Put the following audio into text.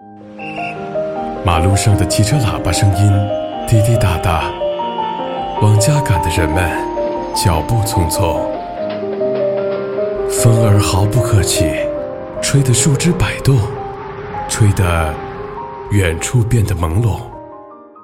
马路上的汽车喇叭声音滴滴答答，往家赶的人们脚步匆匆。风儿毫不客气，吹得树枝摆动，吹得远处变得朦胧。